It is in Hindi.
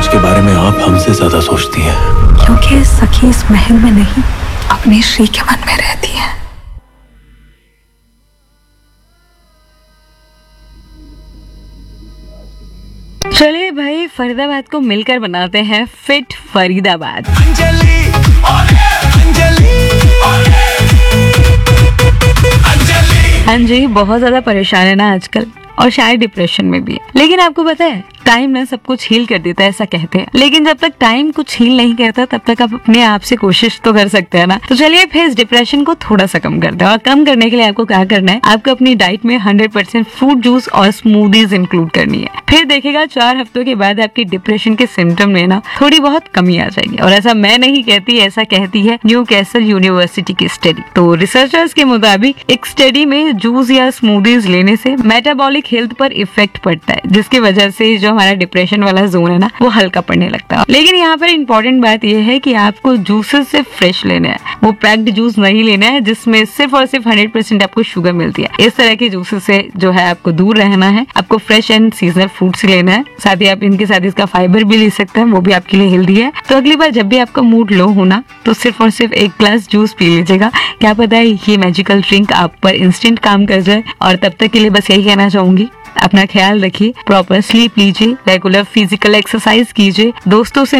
आज के बारे में आप हमसे ज्यादा सोचती हैं। क्योंकि सखी इस महल में नहीं, अपने श्री के मन में रहती है। चलिए भाई, फरीदाबाद को मिलकर बनाते हैं फिट फरीदाबाद। हाँ जी, बहुत ज्यादा परेशान है ना आजकल, और शायद डिप्रेशन में भी है। लेकिन आपको पता है, टाइम ना सब कुछ हील कर देता है, ऐसा कहते हैं। लेकिन जब तक टाइम कुछ हील नहीं करता, तब तक आप अपने आप से कोशिश तो कर सकते हैं ना। तो चलिए फिर इस डिप्रेशन को थोड़ा सा कम करते हैं। और कम करने के लिए आपको क्या करना है, आपको अपनी डाइट में 100% फ्रूट जूस और स्मूदीज इंक्लूड करनी है। फिर देखिएगा 4 हफ्तों के बाद आपकी डिप्रेशन के सिम्टम में ना थोड़ी बहुत कमी आ जाएगी। और ऐसा मैं नहीं कहती, ऐसा कहती है न्यू कैसल यूनिवर्सिटी की स्टडी। तो रिसर्चर्स के मुताबिक एक स्टडी में जूस या स्मूदीज लेने से मेटाबॉलिक हेल्थ पर इफेक्ट पड़ता है, जिसकी वजह से जो हमारा डिप्रेशन वाला जोन है ना, वो हल्का पड़ने लगता है। लेकिन यहाँ पर इम्पोर्टेंट बात यह है कि आपको जूसेस से फ्रेश लेना है, वो पैक्ड जूस नहीं लेना है जिसमें सिर्फ और सिर्फ 100% आपको शुगर मिलती है। इस तरह के जूसेस से जो है आपको दूर रहना है। आपको फ्रेश एंड सीजनल फ्रूट्स लेना है, साथ ही आप इनके साथ इसका फाइबर भी ले सकते हैं, वो भी आपके लिए हेल्दी है। तो अगली बार जब भी आपका मूड लो होना, तो सिर्फ और सिर्फ 1 ग्लास जूस पी लीजिएगा। क्या पता है ये मैजिकल ड्रिंक आप पर इंस्टेंट काम कर जाए। और तब तक के लिए बस यही कहना चाहूंगी, अपना ख्याल रखिए, प्रॉपर स्लीप लीजिए, रेगुलर फिजिकल एक्सरसाइज कीजिए, दोस्तों से